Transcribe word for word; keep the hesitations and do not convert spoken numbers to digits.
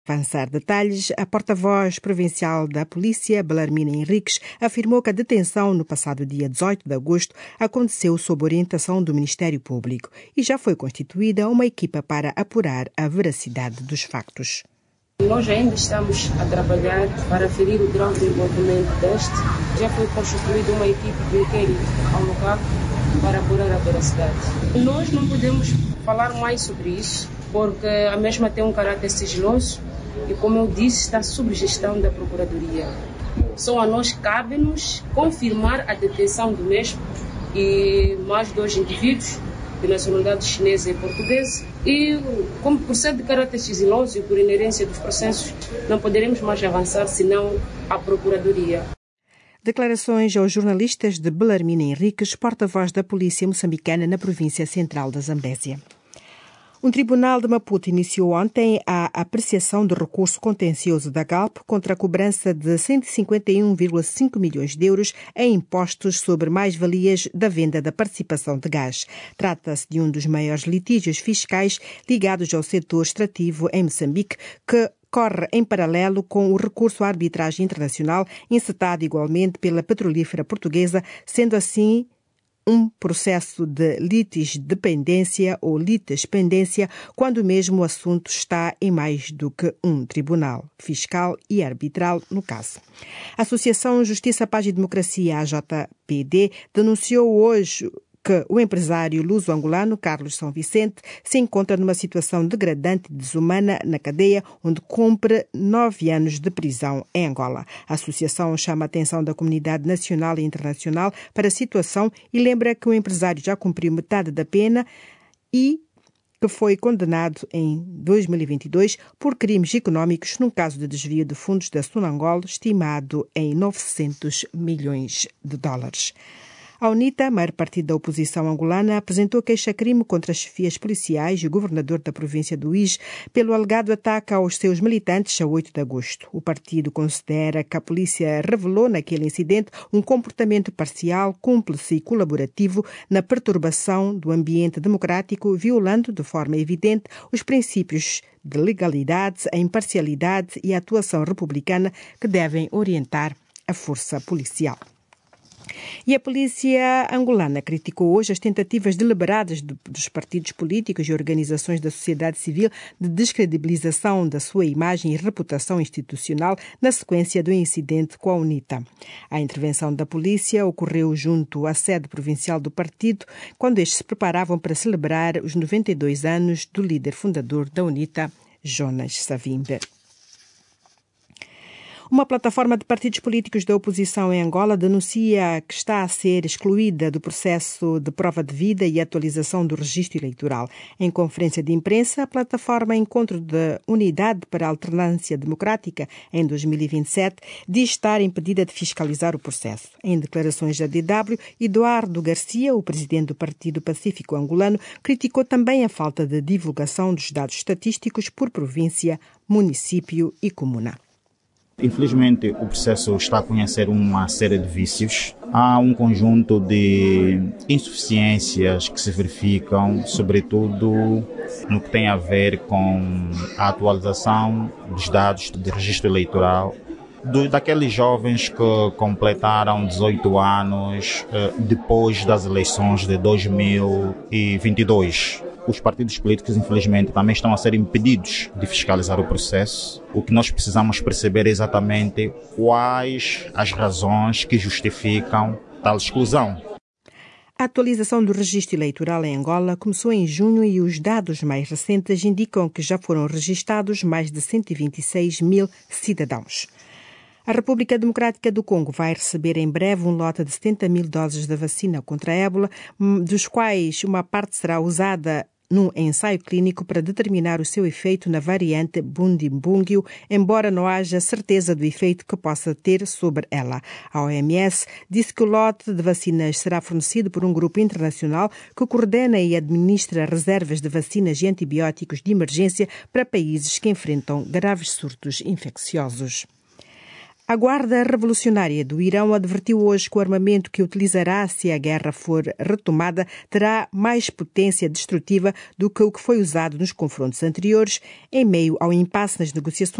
Avançar detalhes, a porta-voz provincial da polícia, Belarmina Henriques, afirmou que a detenção no passado dia dezoito de agosto aconteceu sob orientação do Ministério Público e já foi constituída uma equipa para apurar a veracidade dos factos. Nós ainda estamos a trabalhar para aferir o grau de envolvimento deste. Já foi constituída uma equipe de inquérito ao local para apurar a veracidade. Nós não podemos falar mais sobre isso, porque a mesma tem um caráter sigiloso e, como eu disse, está sob gestão da Procuradoria. Só a nós cabe-nos confirmar a detenção do mesmo e mais dois indivíduos de nacionalidade chinesa e portuguesa. E, como por ser de caráter sigiloso e por inerência dos processos, não poderemos mais avançar senão a Procuradoria. Declarações aos jornalistas de Belarmina Henriques, porta-voz da polícia moçambicana na província central da Zambésia. Um tribunal de Maputo iniciou ontem a apreciação do recurso contencioso da Galp contra a cobrança de cento e cinquenta e um vírgula cinco milhões de euros em impostos sobre mais-valias da venda da participação de gás. Trata-se de um dos maiores litígios fiscais ligados ao setor extrativo em Moçambique, que corre em paralelo com o recurso à arbitragem internacional encetado igualmente pela petrolífera portuguesa, sendo assim um processo de litisdependência ou litispendência, quando mesmo o assunto está em mais do que um tribunal fiscal e arbitral, no caso. A Associação Justiça, Paz e Democracia, A J P D, denunciou hoje que o empresário luso-angolano Carlos São Vicente se encontra numa situação degradante e desumana na cadeia, onde cumpre nove anos de prisão em Angola. A associação chama a atenção da comunidade nacional e internacional para a situação e lembra que o empresário já cumpriu metade da pena e que foi condenado em dois mil e vinte e dois por crimes económicos num caso de desvio de fundos da Sonangol, estimado em novecentos milhões de dólares. A UNITA, maior partido da oposição angolana, apresentou queixa-crime contra as chefias policiais e o governador da província do Uís pelo alegado ataque aos seus militantes a oito de agosto. O partido considera que a polícia revelou naquele incidente um comportamento parcial, cúmplice e colaborativo na perturbação do ambiente democrático, violando de forma evidente os princípios de legalidade, a imparcialidade e a atuação republicana que devem orientar a força policial. E a polícia angolana criticou hoje as tentativas deliberadas dos partidos políticos e organizações da sociedade civil de descredibilização da sua imagem e reputação institucional na sequência do incidente com a UNITA. A intervenção da polícia ocorreu junto à sede provincial do partido, quando estes se preparavam para celebrar os noventa e dois anos do líder fundador da UNITA, Jonas Savimbi. Uma plataforma de partidos políticos da oposição em Angola denuncia que está a ser excluída do processo de prova de vida e atualização do registro eleitoral. Em conferência de imprensa, a plataforma Encontro de Unidade para a Alternância Democrática, em dois mil e vinte e sete, diz estar impedida de fiscalizar o processo. Em declarações à D W, Eduardo Garcia, o presidente do Partido Pacífico Angolano, criticou também a falta de divulgação dos dados estatísticos por província, município e comuna. Infelizmente, o processo está a conhecer uma série de vícios. Há um conjunto de insuficiências que se verificam, sobretudo no que tem a ver com a atualização dos dados de registro eleitoral, do, daqueles jovens que completaram dezoito anos eh, depois das eleições de dois mil e vinte e dois. Os partidos políticos, infelizmente, também estão a ser impedidos de fiscalizar o processo. O que nós precisamos perceber é exatamente quais as razões que justificam tal exclusão. A atualização do registro eleitoral em Angola começou em junho e os dados mais recentes indicam que já foram registados mais de cento e vinte e seis mil cidadãos. A República Democrática do Congo vai receber em breve um lote de setenta mil doses da vacina contra a ébola, dos quais uma parte será usada num ensaio clínico para determinar o seu efeito na variante Bundimbungyo, embora não haja certeza do efeito que possa ter sobre ela. A O M S disse que o lote de vacinas será fornecido por um grupo internacional que coordena e administra reservas de vacinas e antibióticos de emergência para países que enfrentam graves surtos infecciosos. A Guarda Revolucionária do Irão advertiu hoje que o armamento que utilizará se a guerra for retomada terá mais potência destrutiva do que o que foi usado nos confrontos anteriores, em meio ao impasse nas negociações